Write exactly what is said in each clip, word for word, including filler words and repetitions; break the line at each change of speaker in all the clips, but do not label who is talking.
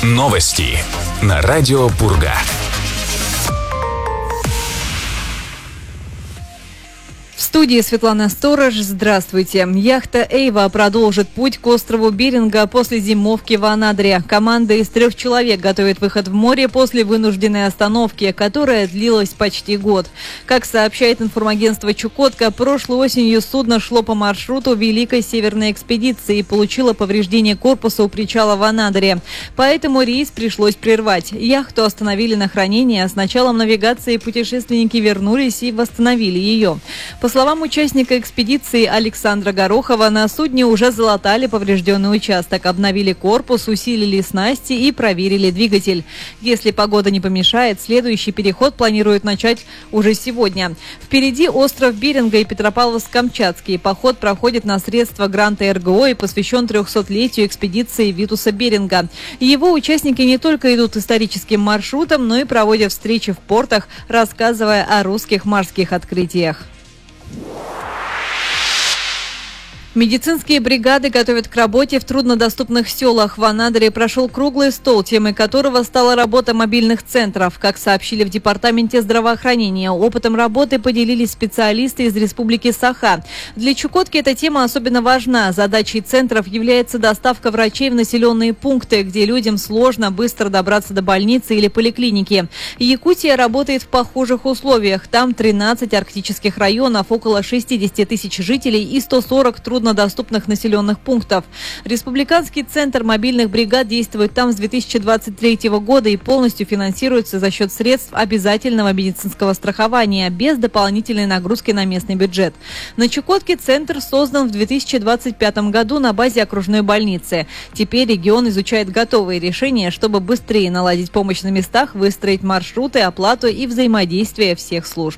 Новости на радио Пурга.
В студии Светлана Сторож. Здравствуйте. Яхта «Эйва» продолжит путь к острову Беринга после зимовки в Анадыре. Команда из трех человек готовит выход в море после вынужденной остановки, которая длилась почти год. Как сообщает информагентство «Чукотка», прошлой осенью судно шло по маршруту Великой Северной экспедиции и получило повреждение корпуса у причала в Анадыре. Поэтому рейс пришлось прервать. Яхту остановили на хранение, а с началом навигации путешественники вернулись и восстановили ее. По словам участника экспедиции Александра Горохова, на судне уже залатали поврежденный участок, обновили корпус, усилили снасти и проверили двигатель. Если погода не помешает, следующий переход планируют начать уже сегодня. Впереди остров Беринга и Петропавловск-Камчатский. Поход проходит на средства гранта эр гэ о и посвящен трехсотлетию экспедиции Витуса Беринга. Его участники не только идут историческим маршрутом, но и проводят встречи в портах, рассказывая о русских морских открытиях. Медицинские бригады готовят к работе в труднодоступных селах. В Анадыре прошел круглый стол, темой которого стала работа мобильных центров. Как сообщили в Департаменте здравоохранения, опытом работы поделились специалисты из Республики Саха. Для Чукотки эта тема особенно важна. Задачей центров является доставка врачей в населенные пункты, где людям сложно быстро добраться до больницы или поликлиники. Якутия работает в похожих условиях. Там тринадцать арктических районов, около шестьдесят тысяч жителей и сто сорок труднодоступных доступных населенных пунктов. Республиканский центр мобильных бригад действует там с две тысячи двадцать третьего года и полностью финансируется за счет средств обязательного медицинского страхования, без дополнительной нагрузки на местный бюджет. На Чукотке центр создан в две тысячи двадцать пятом году на базе окружной больницы. Теперь регион изучает готовые решения, чтобы быстрее наладить помощь на местах, выстроить маршруты, оплату и взаимодействие всех служб.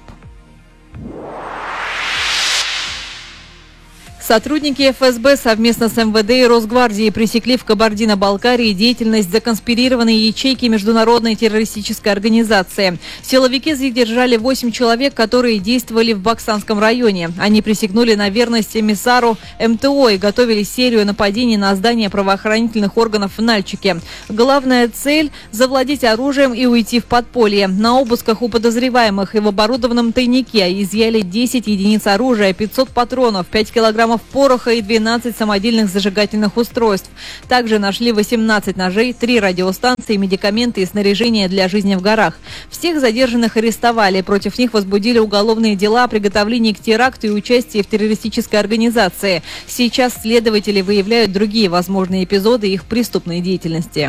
Сотрудники эф эс бэ совместно с эм вэ дэ и Росгвардией пресекли в Кабардино-Балкарии деятельность законспирированной ячейки международной террористической организации. Силовики задержали восемь человек, которые действовали в Баксанском районе. Они присягнули на верность эмиссару эм тэ о и готовили серию нападений на здания правоохранительных органов в Нальчике. Главная цель – завладеть оружием и уйти в подполье. На обысках у подозреваемых и в оборудованном тайнике изъяли десять единиц оружия, пятьсот патронов, пять килограммов пороха и двенадцать самодельных зажигательных устройств. Также нашли восемнадцать ножей, три радиостанции, медикаменты и снаряжение для жизни в горах. Всех задержанных арестовали. Против них возбудили уголовные дела о приготовлении к теракту и участии в террористической организации. Сейчас следователи выявляют другие возможные эпизоды их преступной деятельности.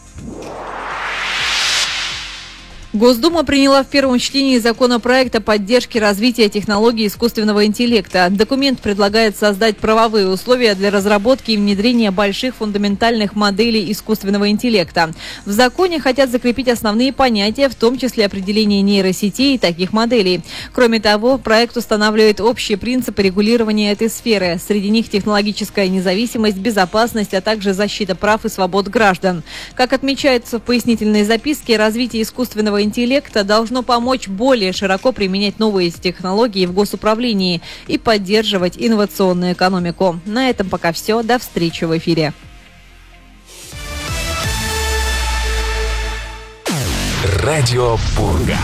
Госдума приняла в первом чтении законопроект о поддержке развития технологий искусственного интеллекта. Документ предлагает создать правовые условия для разработки и внедрения больших фундаментальных моделей искусственного интеллекта. В законе хотят закрепить основные понятия, в том числе определение нейросетей и таких моделей. Кроме того, проект устанавливает общие принципы регулирования этой сферы. Среди них технологическая независимость, безопасность, а также защита прав и свобод граждан. Как отмечается в пояснительной записке, развитие искусственного интеллекта должно помочь более широко применять новые технологии в госуправлении и поддерживать инновационную экономику. На этом пока все. До встречи в эфире.
Радио Пурга.